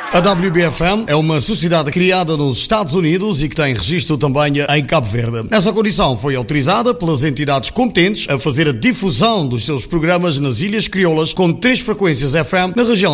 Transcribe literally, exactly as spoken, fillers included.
A W B F M é uma sociedade criada nos Estados Unidos e que tem registro também em Cabo Verde. Nessa condição foi autorizada pelas entidades competentes a fazer a difusão dos seus programas nas Ilhas Crioulas com três frequências F M na região